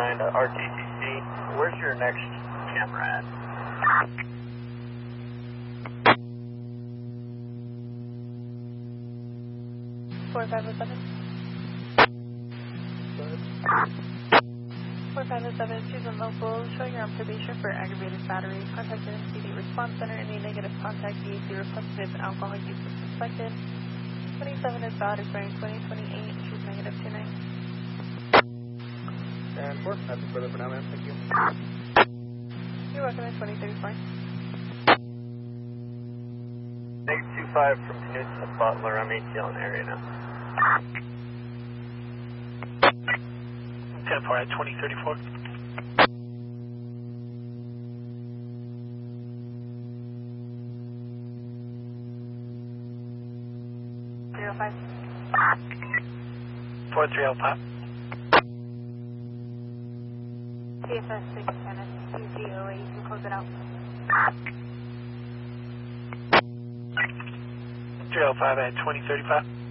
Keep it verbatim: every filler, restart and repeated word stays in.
nine to R T C C. Where's your next camera at? four five oh seven. four five oh seven, choose a local, showing your observation for aggravated battery. Contact the N C D response center. Any negative contact, D A C requested, alcohol use is suspected. twenty-seven is valid, expiring twenty twenty-eight, choose negative two nine. And four, nothing further for now, ma'am. Thank you. You're welcome at twenty thirty-four. Negative two five from Knutson to Butler. I'm A T L in the area now. ten four at twenty thirty-four. three oh five. four three oh five. T S S six ten at two G O A, you can close it out. three oh five at twenty thirty-five.